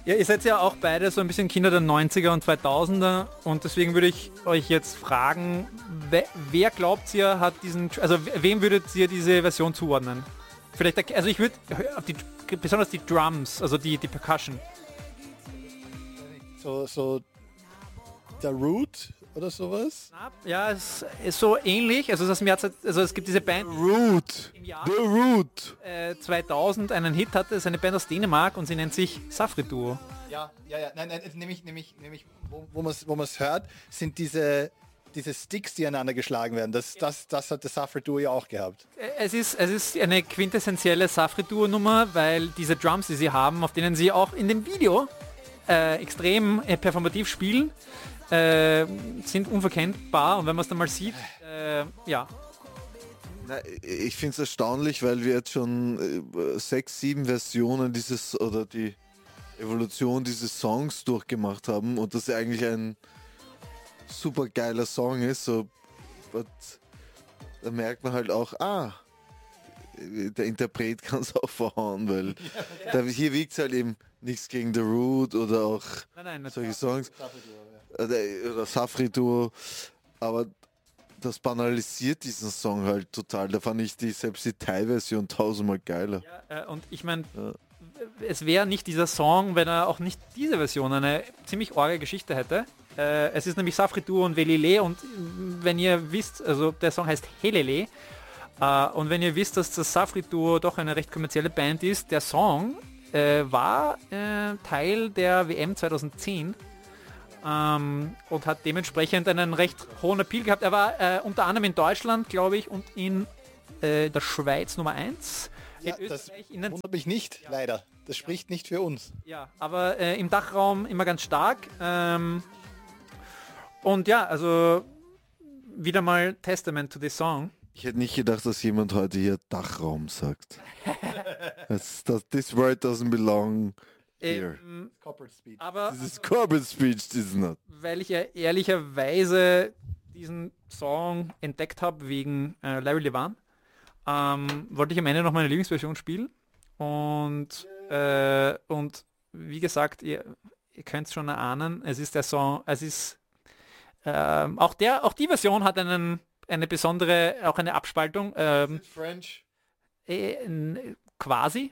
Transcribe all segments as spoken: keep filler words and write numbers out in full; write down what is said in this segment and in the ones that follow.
Ja, ihr seid ja auch beide so ein bisschen Kinder der neunziger und zweitausender und deswegen würde ich euch jetzt fragen, wer, wer glaubt ihr hat diesen, also wem würdet ihr diese Version zuordnen? Vielleicht, also ich würde besonders die Drums, also die, die Percussion. So, so der Root oder sowas? Ja, es ist so ähnlich, also, das Jahr, also es gibt diese Band, Root, im Jahr The Root. äh, zweitausend einen Hit hatte, ist eine Band aus Dänemark und sie nennt sich Safri Duo. Ja, ja, ja, nein, nein, nämlich, nämlich, nämlich, wo, wo man es wo man's hört, sind diese, diese Sticks, die aneinander geschlagen werden. Das, das, das hat das Safri Duo ja auch gehabt. Es ist, es ist eine quintessentielle Safri Duo Nummer, weil diese Drums, die sie haben, auf denen sie auch in dem Video äh, extrem äh, performativ spielen, äh, sind unverkennbar und wenn man es dann mal sieht, äh, ja. Na, ich finde es erstaunlich, weil wir jetzt schon äh, sechs, sieben Versionen dieses oder die Evolution dieses Songs durchgemacht haben und das eigentlich ein super geiler Song ist. So, but, da merkt man halt auch, ah, der Interpret kann es auch verhauen, weil ja. da, hier wiegt es halt eben nichts gegen The Root oder auch nein, nein, solche Songs. Oder, oder Safri Duo, aber das banalisiert diesen Song halt total. Da fand ich die selbst die Thai-Version tausendmal geiler. Ja, äh, und ich meine, ja. es wäre nicht dieser Song, wenn er auch nicht diese Version eine ziemlich orge Geschichte hätte. Äh, es ist nämlich Safri Duo und Velile und wenn ihr wisst, also der Song heißt Helele äh, und wenn ihr wisst, dass das Safri Duo doch eine recht kommerzielle Band ist, der Song äh, war äh, Teil der W M zweitausendzehn. Ähm, und hat dementsprechend einen recht hohen Appeal gehabt. Er war äh, unter anderem in Deutschland, glaube ich, und in äh, der Schweiz Nummer eins. Ja, das wundert mich nicht, ja. Leider. Das spricht ja. nicht für uns. Ja, aber äh, im Dachraum immer ganz stark. Ähm, und ja, also wieder mal Testament to the Song. Ich hätte nicht gedacht, dass jemand heute hier Dachraum sagt. das, das, this word doesn't belong. Ähm, corporate speech. Aber this is corporate speech, this is not. Weil ich ja ehrlicherweise diesen Song entdeckt habe wegen äh, Larry Levan, ähm, wollte ich am Ende noch meine Lieblingsversion spielen. Und, äh, und wie gesagt, ihr, ihr könnt es schon erahnen, es ist der Song, es ist äh, auch der, auch die Version hat einen, eine besondere, auch eine Abspaltung. Ähm, is it French? Äh, quasi.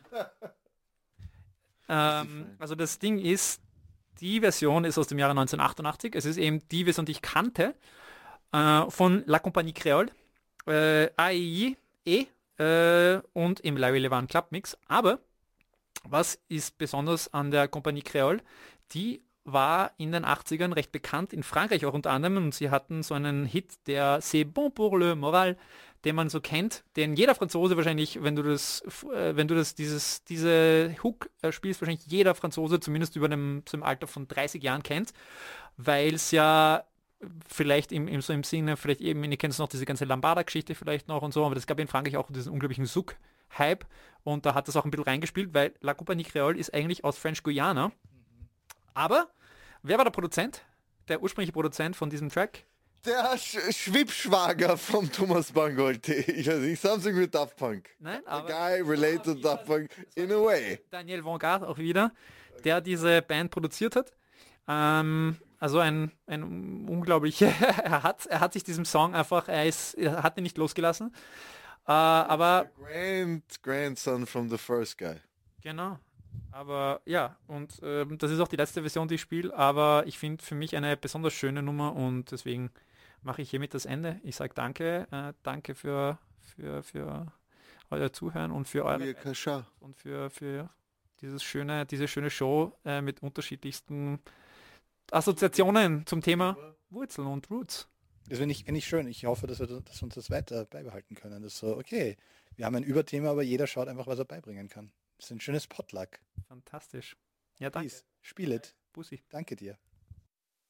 Ähm, also das Ding ist, die Version ist aus dem Jahre neunzehnhundertachtundachtzig. Es ist eben die Version, die ich kannte, äh, von La Compagnie Creole, äh, A I E äh, und im Larry Levan Club Mix. Aber was ist besonders an der Compagnie Creole? Die war in den achtzigern recht bekannt, in Frankreich auch unter anderem, und sie hatten so einen Hit, der C'est bon pour le moral, den man so kennt, den jeder Franzose wahrscheinlich, wenn du das, äh, wenn du das, dieses, diese Hook äh, spielst, wahrscheinlich jeder Franzose zumindest über einem, so im Alter von dreißig Jahren kennt, weil es ja vielleicht im, im, so im Sinne, vielleicht eben, ihr kennt noch diese ganze Lambada-Geschichte vielleicht noch und so, aber das gab in Frankreich auch diesen unglaublichen Souk-Hype und da hat das auch ein bisschen reingespielt, weil La Compagnie Creole ist eigentlich aus French Guiana. Aber wer war der Produzent? Der ursprüngliche Produzent von diesem Track? Der Sch Schwibschwager von Thomas Mangold. Ich weiß nicht, something with Daft Punk. Nein, aber... A guy related to Daft Punk in a way. Daniel Vanguard auch wieder, der diese Band produziert hat. Ähm, also ein, ein unglaublich... er, hat, er hat sich diesem Song einfach... Er, ist, er hat ihn nicht losgelassen. Äh, aber... Grand, grandson from the first guy. Genau. Aber ja, und äh, das ist auch die letzte Version, die ich spiele, aber ich finde für mich eine besonders schöne Nummer und deswegen mache ich hiermit das Ende. Ich sage danke, äh, danke für, für, für euer Zuhören und für eure und für, für dieses schöne, diese schöne Show äh, mit unterschiedlichsten Assoziationen zum Thema Wurzeln und Roots. Das finde ich, find ich schön. Ich hoffe, dass wir, dass wir uns das weiter beibehalten können. Das ist so, okay, wir haben ein Überthema, aber jeder schaut einfach, was er beibringen kann. Das ist ein schönes Potluck. Fantastisch. Ja, danke. Please, spiel it. Bussi. Danke dir.